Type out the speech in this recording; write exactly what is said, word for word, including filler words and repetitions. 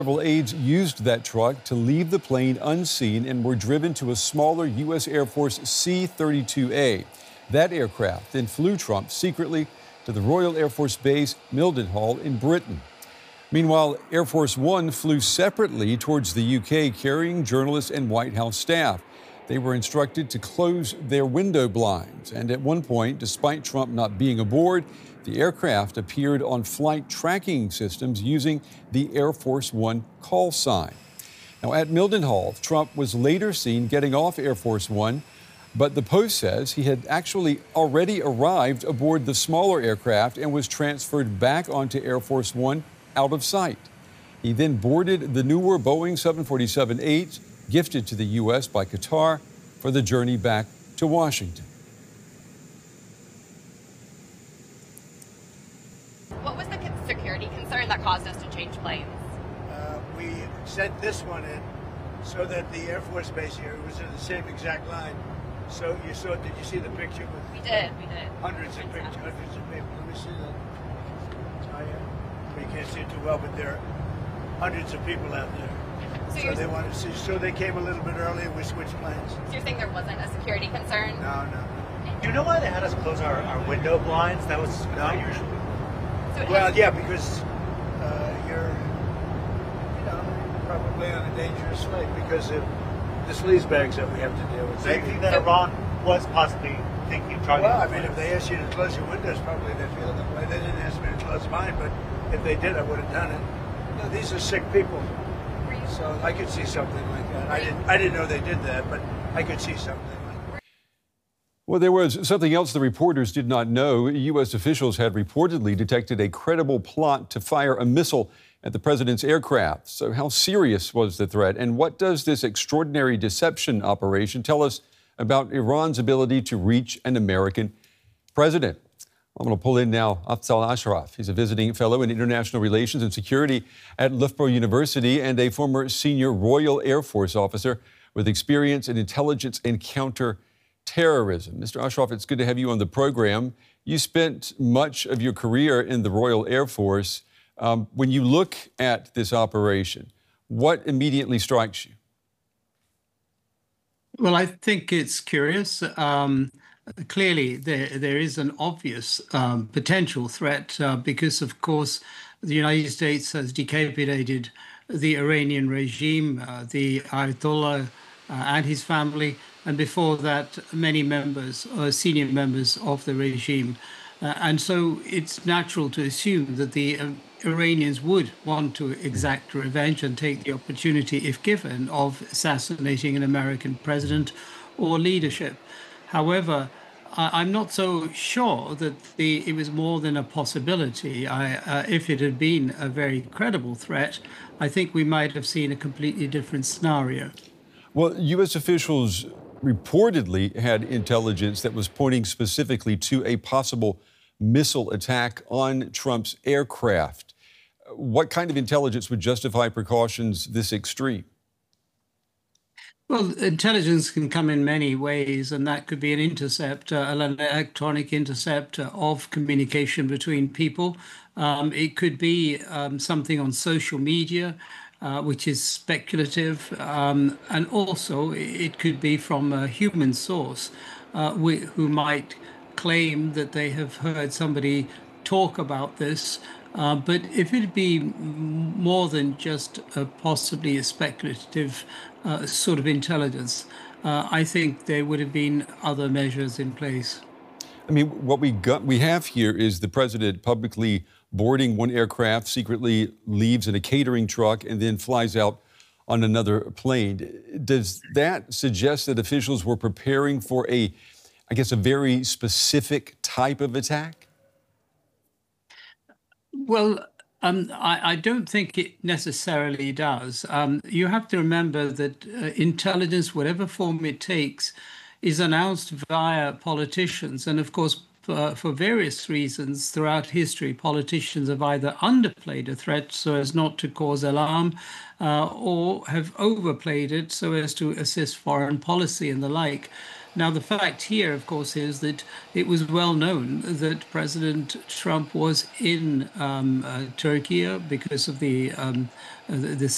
Several aides used that truck to leave the plane unseen and were driven to a smaller U S Air Force C thirty-two A. That aircraft then flew Trump secretly to the Royal Air Force Base Mildenhall in Britain. Meanwhile, Air Force One flew separately towards the U K, carrying journalists and White House staff. They were instructed to close their window blinds. And at one point, despite Trump not being aboard, the aircraft appeared on flight tracking systems using the Air Force One call sign. Now, at Mildenhall, Trump was later seen getting off Air Force One, but the Post says he had actually already arrived aboard the smaller aircraft and was transferred back onto Air Force One out of sight. He then boarded the newer Boeing seven forty-seven eight gifted to the U S by Qatar for the journey back to Washington. What was the security concern that caused us to change planes? Uh, we sent this one in so that the Air Force Base here was in the same exact line. So you saw, did you see the picture? With we did, we did. Hundreds of pictures, hundreds of people. Let me see that. Oh, yeah. You can't see it too well, but there are hundreds of people out there. So, so they wanted to see, so they came a little bit earlier, we switched planes. So you're saying there wasn't a security concern? No, no. Do you know why they had us close our, our window blinds? That was not No. usual. So it Well, has- yeah, because uh, you're, you know, probably on a dangerous flight because of the sleaze bags that we have to deal with. So you think that Iran was possibly thinking of trying Well, to... I mean, if they asked you to close your windows, probably they feel that way. They didn't ask me to close mine, but if they did, I would have done it. You know, these are sick people, Were you- so I could see something like that. I didn't, I didn't know they did that, but I could see something like that. Well, there was something else the reporters did not know. U S officials had reportedly detected a credible plot to fire a missile at the president's aircraft. So how serious was the threat? And what does this extraordinary deception operation tell us about Iran's ability to reach an American president? I'm going to pull in now Afzal Ashraf. He's a visiting fellow in international relations and security at Loughborough University and a former senior Royal Air Force officer with experience in intelligence and counterterrorism. Mister Ashraf, it's good to have you on the program. You spent much of your career in the Royal Air Force. Um, when you look at this operation, what immediately strikes you? Well, I think it's curious. Um, clearly, there there is an obvious um, potential threat uh, because, of course, the United States has decapitated the Iranian regime, uh, the Ayatollah uh, and his family, and before that, many members, uh, senior members of the regime. Uh, and so it's natural to assume that the uh, Iranians would want to exact revenge and take the opportunity, if given, of assassinating an American president or leadership. However, I, I'm not so sure that the, it was more than a possibility. I, uh, if it had been a very credible threat, I think we might have seen a completely different scenario. Well, U S officials reportedly had intelligence that was pointing specifically to a possible missile attack on Trump's aircraft. What kind of intelligence would justify precautions this extreme? Well, intelligence can come in many ways, and that could be an intercept, uh, an electronic intercept of communication between people. Um, it could be um, something on social media, uh, which is speculative, um, and also it could be from a human source uh, who might claim that they have heard somebody talk about this. Uh, but if it'd be more than just a, possibly a speculative uh, sort of intelligence, uh, I think there would have been other measures in place. I mean, what we got, we have here is the president publicly boarding one aircraft, secretly leaves in a catering truck, and then flies out on another plane. Does that suggest that officials were preparing for a, I guess, a very specific type of attack? Well, um, I, I don't think it necessarily does. Um, you have to remember that uh, intelligence, whatever form it takes, is announced via politicians. And of course, uh, for various reasons throughout history, politicians have either underplayed a threat so as not to cause alarm, uh, or have overplayed it so as to assist foreign policy and the like. Now, the fact here, of course, is that it was well known that President Trump was in um, uh, Turkey because of the, um, the, the